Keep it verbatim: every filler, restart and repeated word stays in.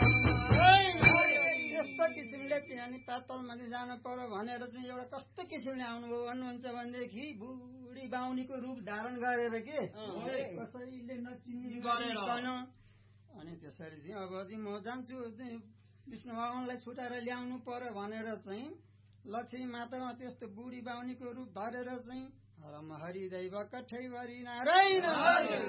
यस्तो किसिमले चाहिँ अनि पातलमाथि जानु पर्यो भनेर चाहिँ एउटा कस्तो किसिमले आउनुभयो भन्नुहुन्छ भनेदेखि बुढी बाहुनीको रूप धारण गरेर के कसैले नचिन्ने गरेर अनि त्यसरी चाहिँ अब चाहिँ म जान्छु विष्णु भगवानलाई छुटाएर ल्याउनु पर्यो भनेर चाहिँ लक्ष्मी मातामा त्यस्तो बुढी बाहुनीको रूप धरेर चाहिँ हरम हरिदैव कठैभरि नारायण